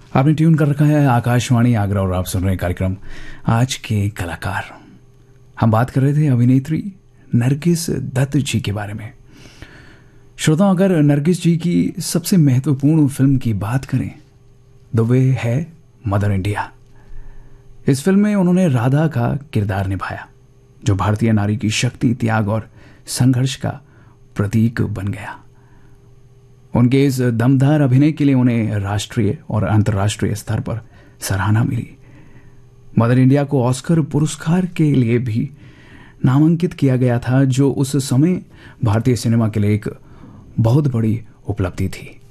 आपने ट्यून कर रखा है आकाशवाणी आगरा और आप सुन रहे हैं कार्यक्रम आज के कलाकार। हम बात कर रहे थे अभिनेत्री नरगिस दत्त जी के बारे में। श्रोताओं, अगर नरगिस जी की सबसे महत्वपूर्ण फिल्म की बात करें तो वे है मदर इंडिया। इस फिल्म में उन्होंने राधा का किरदार निभाया, जो भारतीय नारी की शक्ति, त्याग और संघर्ष का प्रतीक बन गया। उनके इस दमदार अभिनय के लिए उन्हें राष्ट्रीय और अंतर्राष्ट्रीय स्तर पर सराहना मिली। मदर इंडिया को ऑस्कर पुरस्कार के लिए भी नामांकित किया गया था, जो उस समय भारतीय सिनेमा के लिए एक बहुत बड़ी उपलब्धि थी।